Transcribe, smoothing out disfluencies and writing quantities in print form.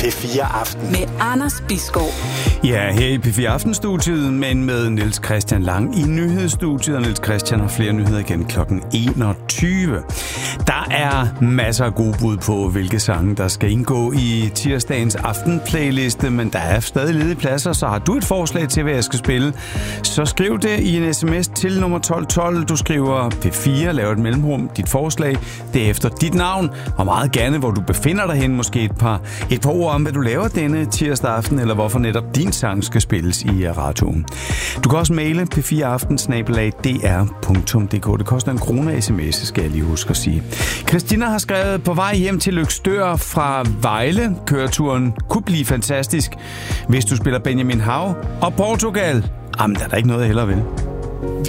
P4 Aften. Med Anders Bisgaard. Ja, her i P4 Aftenstudiet, men med Niels Christian Lang i nyhedsstudiet. Og Niels Christian har flere nyheder igen klokken 21. Der er masser af gode bud på, hvilke sange, der skal indgå i tirsdagens aftenplayliste, men der er stadig ledige pladser, så har du et forslag til, hvad jeg skal spille, så skriv det i en sms til nummer 1212. Du skriver P4, laver et mellemrum, dit forslag, det er efter dit navn, og meget gerne, hvor du befinder dig hen, måske et par ord om, hvad du laver denne tirsdag aften, eller hvorfor netop din sang skal spilles i radioen. Du kan også maile p4aften@dr.dk. Det koster 1 krone sms, skal jeg lige huske at sige. Christina har skrevet: på vej hjem til Løgstør fra Vejle. Køreturen kunne blive fantastisk, hvis du spiller Benjamin Hav og Portugal. Jamen, der er da ikke noget, jeg hellere vil.